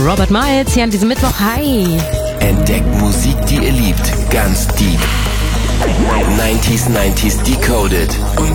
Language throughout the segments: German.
Robert Miles hier an diesem Mittwoch. Hi. Entdeckt Musik, die ihr liebt, ganz deep. 90s Decoded.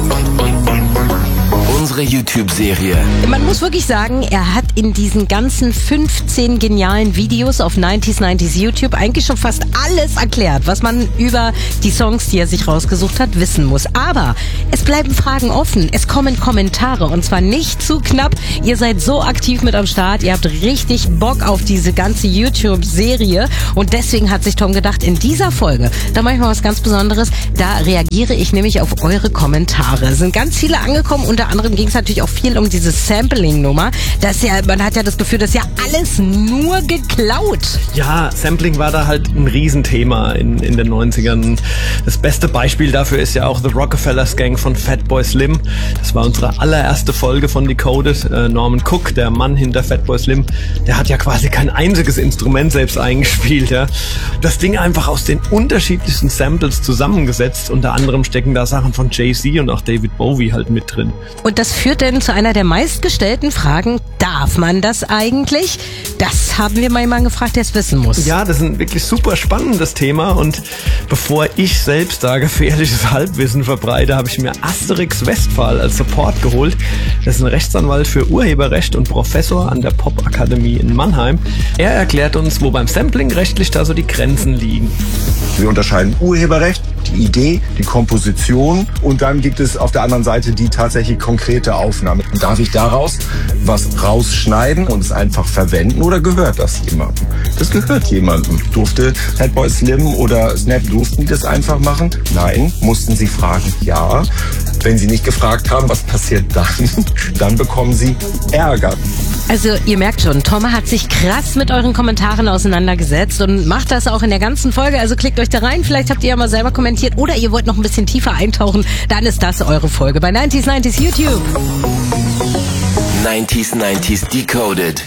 Unsere YouTube-Serie. Man muss wirklich sagen, er hat in diesen ganzen 15 genialen Videos auf 90s YouTube eigentlich schon fast alles erklärt, was man über die Songs, die er sich rausgesucht hat, wissen muss. Aber es bleiben Fragen offen. Es kommen Kommentare und zwar nicht zu knapp. Ihr seid so aktiv mit am Start. Ihr habt richtig Bock auf diese ganze YouTube-Serie und deswegen hat sich Tom gedacht, in dieser Folge, da mache ich mal was ganz Besonderes. Da reagiere ich nämlich auf eure Kommentare. Es sind ganz viele angekommen, unter anderem ging es natürlich auch viel um diese Sampling-Nummer. Man hat ja das Gefühl, das ist ja alles nur geklaut. Ja, Sampling war da halt ein Riesenthema in den 90ern. Das beste Beispiel dafür ist ja auch The Rockefellers Gang von Fatboy Slim. Das war unsere allererste Folge von Decoded. Norman Cook, der Mann hinter Fatboy Slim, der hat ja quasi kein einziges Instrument selbst eingespielt. Ja. Das Ding einfach aus den unterschiedlichsten Samples zusammengesetzt. Unter anderem stecken da Sachen von Jay-Z und auch David Bowie halt mit drin. Und das führt dann zu einer der meistgestellten Fragen, darf man das eigentlich? Das haben wir mal jemanden gefragt, der es wissen muss. Ja, das ist ein wirklich super spannendes Thema und bevor ich selbst da gefährliches Halbwissen verbreite, habe ich mir Asterix Westphal als Support geholt. Das ist ein Rechtsanwalt für Urheberrecht und Professor an der Popakademie in Mannheim. Er erklärt uns, wo beim Sampling rechtlich da so die Grenzen liegen. Wir unterscheiden Urheberrecht, die Idee, die Komposition und dann gibt es auf der anderen Seite die tatsächlich konkrete Aufnahme. Darf ich daraus was rausschneiden und es einfach verwenden oder gehört das jemandem? Das gehört jemandem. Durfte Fatboy Slim oder Snap, durften die das einfach machen? Nein. Mussten sie fragen? Ja. Wenn sie nicht gefragt haben, was passiert dann? Dann bekommen sie Ärger. Also ihr merkt schon, Tom hat sich krass mit euren Kommentaren auseinandergesetzt und macht das auch in der ganzen Folge. Also klickt euch da rein, vielleicht habt ihr ja mal selber kommentiert oder ihr wollt noch ein bisschen tiefer eintauchen. Dann ist das eure Folge bei 90s YouTube. 90s Decoded.